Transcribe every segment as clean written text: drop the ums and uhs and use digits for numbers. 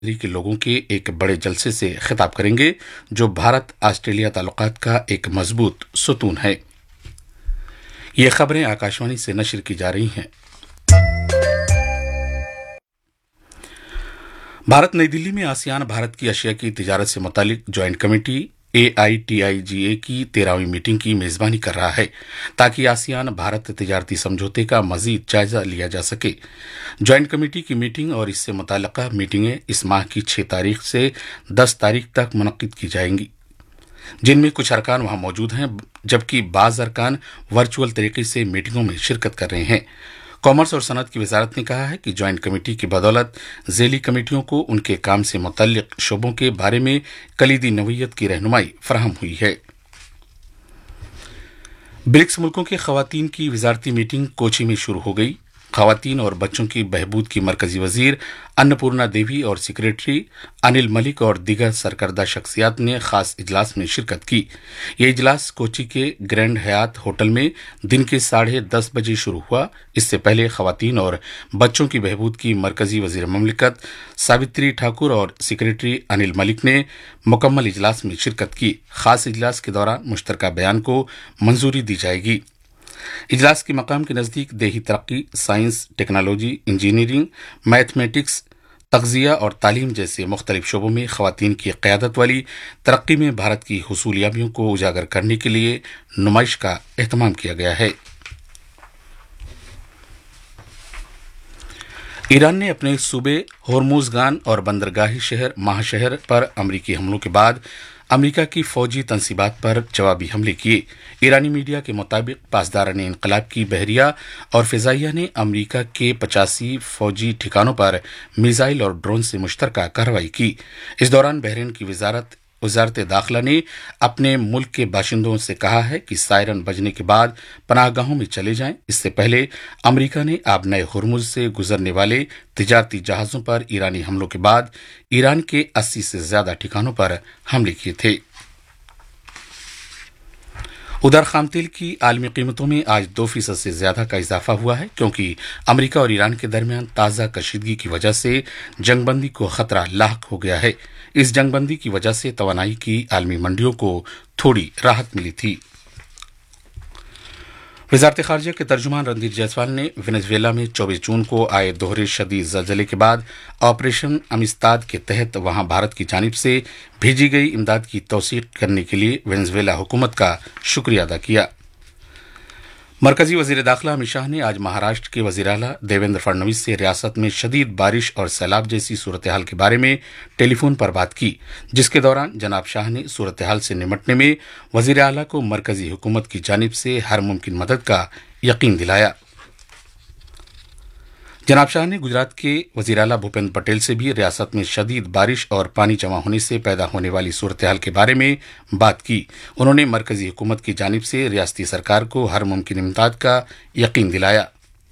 के लोगों के एक बड़े जलसे से खिताब करेंगे जो भारत ऑस्ट्रेलिया ताल्लुकात का एक मजबूत सुतून है। ये खबरें आकाशवाणी से नशर की जा रही हैं। भारत नई दिल्ली में आसियान भारत की अशिया की तिजारत से मुतालिक ज्वाइंट कमेटी AITIGA की 13वीं मीटिंग की मेजबानी कर रहा है ताकि आसियान भारत तिजारती समझौते का मजीद जायजा लिया जा सके। ज्वाइंट कमेटी की मीटिंग और इससे मुताल्लिका मीटिंगें इस माह की 6 तारीख से 10 तारीख तक मुनक्किद की जाएंगी, जिनमें कुछ अरकान वहां मौजूद हैं जबकि बाज अरकान वर्चुअल तरीके से मीटिंगों में शिरकत कर रहे हैं। कॉमर्स और सनत की वजारत ने कहा है कि ज्वाइंट कमेटी की बदौलत झेली कमेटियों को उनके काम से मुतल्लिक शोबों के बारे में कलीदी नवीयत की रहनुमाई फराहम हुई है। ब्रिक्स मुल्कों के खवातीन की वजारती मीटिंग कोची में शुरू हो गई। खवातीन और बच्चों की बहबूद की मरकजी वजीर अन्नपूर्णा देवी और सेक्रेटरी अनिल मलिक और दीगर सरकर्दा शख्सियात ने खास इजलास में शिरकत की। यह इजलास कोची के ग्रैंड हयात होटल में दिन के 10:30 बजे शुरू हुआ। इससे पहले खवातीन और बच्चों की बहबूद की मरकजी वजीर ममलिकत सावित्री ठाकुर और सेक्रेटरी अनिल मलिक ने मुकम्मल इजलास में शिरकत की। खास इजलास के दौरान मुश्तरका बयान को मंजूरी दी जाएगी। इजलास के मकाम के नजदीक देही तरक्की, साइंस, टेक्नोलॉजी, इंजीनियरिंग, मैथमेटिक्स, तग़ज़िया और तालीम जैसे मुख्तलिफ शोबों में खवातीन की क़यादत वाली तरक्की में भारत की हुसूलियाबियों को उजागर करने के लिए नुमाइश का एहतमाम किया गया है। ईरान ने अपने सूबे होर्मुज़गान और बंदरगाही शहर महाशहर पर अमरीकी हमलों के बाद अमरीका की फौजी तनसीबात पर जवाबी हमले किए। ईरानी मीडिया के मुताबिक पासदारान इनकलाब की बहरिया और फिजाइया ने अमरीका के 85 फौजी ठिकानों पर मिसाइल और ड्रोन से मुश्तरका कार्रवाई की। इस दौरान बहरीन की वजारत दाखिला ने अपने मुल्क के बाशिंदों से कहा है कि सायरन बजने के बाद पनाहगाहों में चले जाएं। इससे पहले अमरीका ने आबनाए हुर्मुज से गुजरने वाले तिजारती जहाजों पर ईरानी हमलों के बाद ईरान के 80 से ज्यादा ठिकानों पर हमले किए थे। उधर खाम तेल की आलमी कीमतों में आज 2% से ज्यादा का इजाफा हुआ है क्योंकि अमरीका और ईरान के दरमियान ताज़ा कशीदगी की वजह से जंगबंदी को खतरा लाहक हो गया है। इस जंगबंदी की वजह से तवानाई की आलमी मंडियों को थोड़ी राहत मिली थी। वजारत खारजा के तर्जुमान रणधीर जायसवाल ने वेनेजुएला में 24 जून को आए दोहरे शदीद ज़लज़ले के बाद ऑपरेशन अमिस्ताद के तहत वहां भारत की जानिब से भेजी गई इमदाद की तौसीक करने के लिए वेनेजुएला हुकूमत का शुक्रिया अदा किया। मरकजी वजीर दाखिला अमित शाह ने आज महाराष्ट्र के वजीर आला देवेंद्र फडणवीस से रियासत में शदीद बारिश और सैलाब जैसी सूरत हाल के बारे में टेलीफोन पर बात की, जिसके दौरान जनाब शाह ने सूरत हाल से निमटने में वजीर आला को मरकजी हुकूमत की जानिब से हर मुमकिन मदद का यकीन दिलाया। जनाब शाह ने गुजरात के वजीर आला भूपेंद्र पटेल से भी रियासत में शदीद बारिश और पानी जमा होने से पैदा होने वाली सूरत हाल के बारे में बात की। उन्होंने मरकजी हुकूमत की जानिब से रियासती सरकार को हर मुमकिन इमदाद का यकीन दिलाया।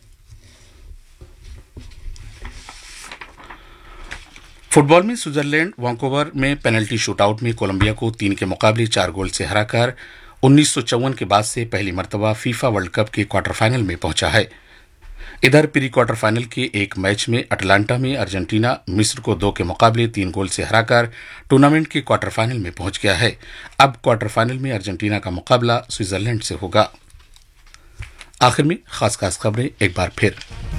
फुटबॉल में स्विट्जरलैंड वैंकूवर में पेनल्टी शूटआउट में कोलंबिया को 3 के मुकाबले 4 गोल से हराकर 1954 के बाद से पहली मरतबा फीफा वर्ल्ड कप के क्वार्टर फाइनल में पहुंचा है। इधर प्री क्वार्टर फाइनल के एक मैच में अटलांटा में अर्जेंटीना मिस्र को 2 के मुकाबले 3 गोल से हराकर टूर्नामेंट के क्वार्टर फाइनल में पहुंच गया है। अब क्वार्टर फाइनल में अर्जेंटीना का मुकाबला स्विट्जरलैंड से होगा। आखिर में खास खबरें एक बार फिर।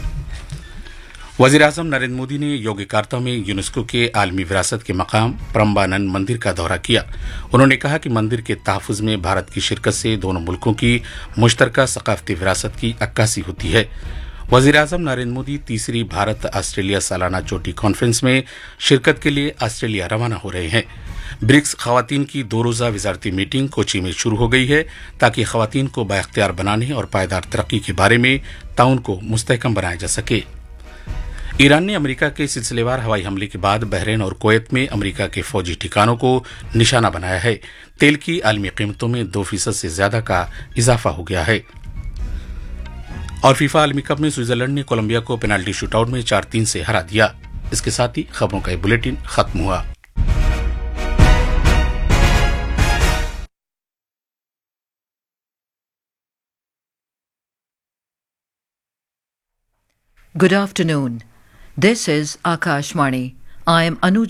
वजीर आजम नरेंद्र मोदी ने योग्यकार्ता में यूनेस्को के आलमी विरासत के मकाम प्रम्बानंद मंदिर का दौरा किया। उन्होंने कहा कि मंदिर के तहफ़्फ़ुज़ में भारत की शिरकत से दोनों मुल्कों की मुश्तरका सकाफती विरासत की अक्कासी होती है। वजीर आजम नरेंद्र मोदी तीसरी भारत ऑस्ट्रेलिया सालाना चोटी कॉन्फ्रेंस में शिरकत के लिए ऑस्ट्रेलिया रवाना हो रहे हैं। ब्रिक्स खवातीन की 2 रोज़ा वजारती मीटिंग कोची में शुरू हो गई है ताकि खवातीन को बाइख्तियार बनाने और पायदार तरक्की के बारे में ताउन को मुस्तहकम बनाया जा सके। ईरान ने अमरीका के सिलसिलेवार हवाई हमले के बाद बहरीन और कुवैत में अमरीका के फौजी ठिकानों को निशाना बनाया है। तेल की आलमी कीमतों में 2% से ज्यादा का इजाफा हो गया है। और फीफा आलमी कप में स्विट्जरलैंड ने कोलंबिया को पेनाल्टी शूटआउट में 4-3 से हरा दिया। इसके साथ ही खबरों का ये बुलेटिन खत्म हुआ। Good afternoon. This is Akashvani. I am Anuj